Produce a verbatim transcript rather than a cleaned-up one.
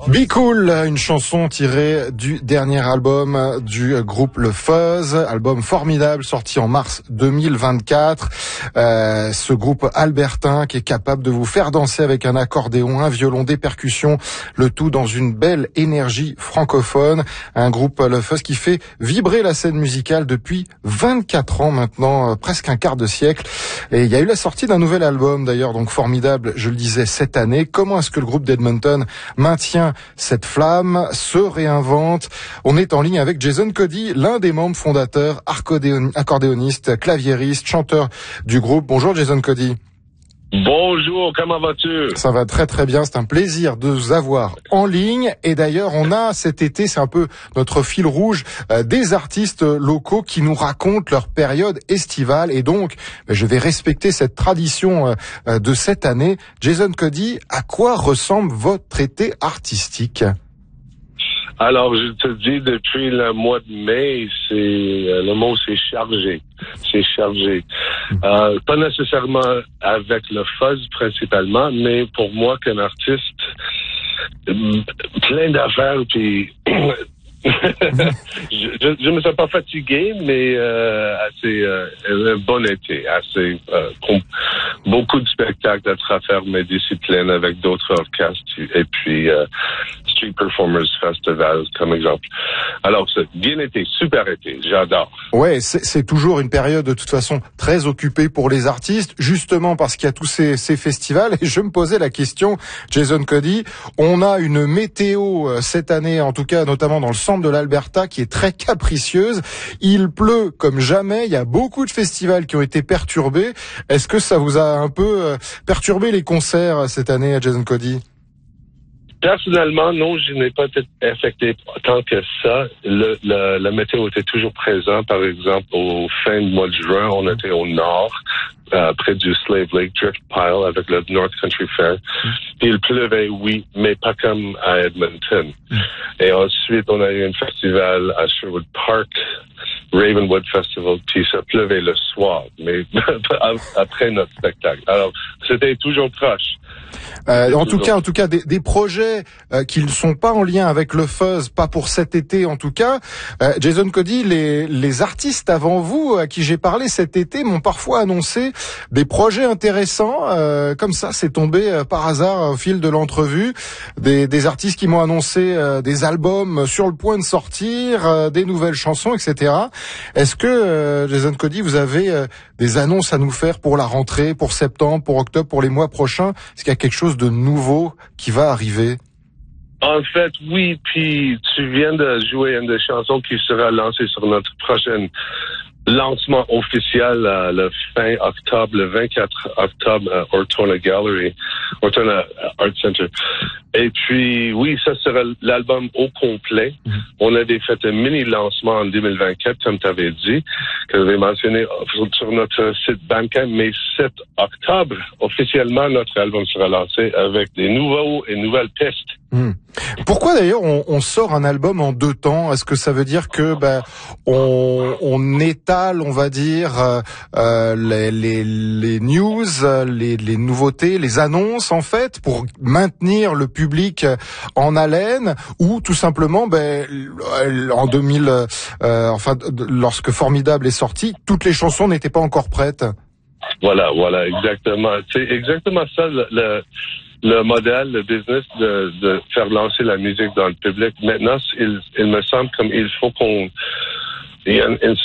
Be Cool, une chanson tirée du dernier album du groupe Le Fuzz, album formidable sorti en mars deux mille vingt-quatre. Euh, ce groupe albertain qui est capable de vous faire danser avec un accordéon, un violon, des percussions, le tout dans une belle énergie francophone. Un groupe Le Fuzz qui fait vibrer la scène musicale depuis vingt-quatre ans maintenant, presque un quart de siècle. Et il y a eu la sortie d'un nouvel album d'ailleurs, donc formidable, je le disais, cette année. Comment est-ce que le groupe d'Edmonton maintient cette flamme, se réinvente? On est en ligne avec Jason Cody, l'un des membres fondateurs, accordéoniste, claviériste, chanteur du groupe. Bonjour Jason Cody. Bonjour, comment vas-tu? Ça va très très bien, c'est un plaisir de vous avoir en ligne. Et d'ailleurs, on a cet été, c'est un peu notre fil rouge, euh, des artistes locaux qui nous racontent leur période estivale. Et donc, ben, je vais respecter cette tradition euh, de cette année. Jason Cody, à quoi ressemble votre été artistique? Alors, je te dis, depuis le mois de mai, c'est euh, le mot c'est chargé. C'est chargé. Euh, pas nécessairement avec le fuzz principalement, mais pour moi qu'un artiste, plein d'affaires, puis je, je, je me sens pas fatigué, mais euh, assez euh, un bon été, assez euh, com- beaucoup de spectacles à travers mes disciplines avec d'autres orchestres et puis euh, Street Performers Festival comme exemple. Alors c'est bien été, super été, j'adore. Ouais, c'est, c'est toujours une période de toute façon très occupée pour les artistes, justement parce qu'il y a tous ces, ces festivals. Et je me posais la question, Jason Cody, on a une météo cette année, en tout cas notamment dans le centre de l'Alberta, qui est très capricieuse. Il pleut comme jamais. Il y a beaucoup de festivals qui ont été perturbés. Est-ce que ça vous a un peu perturbé les concerts cette année, Jason Cody? Personnellement, non, je n'ai pas été affecté tant que ça. Le, le, la météo était toujours présente. Par exemple, au fin du mois de juin, on était au nord, euh, près du Slave Lake Drift Pile avec le North Country Fair. Puis il pleuvait, oui, mais pas comme à Edmonton. Et ensuite, on a eu un festival à Sherwood Park, Ravenwood Festival, puis ça pleuvait le soir, mais après notre spectacle. Alors, c'était toujours proche. Euh, en tout cas, en tout cas, des, des projets euh, qui ne sont pas en lien avec le fuzz, pas pour cet été en tout cas. Euh, Jason Cody, les, les artistes avant vous à qui j'ai parlé cet été m'ont parfois annoncé des projets intéressants. Euh, comme ça, c'est tombé euh, par hasard au fil de l'entrevue. Des, des artistes qui m'ont annoncé euh, des albums sur le point de sortir, euh, des nouvelles chansons, et cetera. Est-ce que euh, Jason Cody, vous avez euh, des annonces à nous faire pour la rentrée, pour septembre, pour octobre, pour les mois prochains? Est-ce qu'il y a quelque chose de nouveau qui va arriver? En fait, oui, puis tu viens de jouer une des chansons qui sera lancée sur notre prochaine lancement officiel euh, le fin octobre, le vingt-quatre octobre à Ortona Gallery, Ortona Art Center. Et puis, oui, ça sera l'album au complet. Mm-hmm. On a fait un mini-lancement en deux mille vingt-quatre, comme tu avais dit, que j'avais mentionné sur notre site Bandcamp, mais sept octobre, officiellement, notre album sera lancé avec des nouveaux et nouvelles pistes. Mmh. Pourquoi d'ailleurs on, on sort un album en deux temps? Est-ce que ça veut dire que ben on, on étale, on va dire, euh, les, les, les news, les, les nouveautés, les annonces en fait, pour maintenir le public en haleine, ou tout simplement, ben en deux mille, euh, enfin lorsque Formidable est sorti, toutes les chansons n'étaient pas encore prêtes? Voilà, voilà, exactement. C'est exactement ça le, le le modèle, le business de, de faire lancer la musique dans le public. Maintenant, il, il me semble comme il faut qu'on... Il y a une, une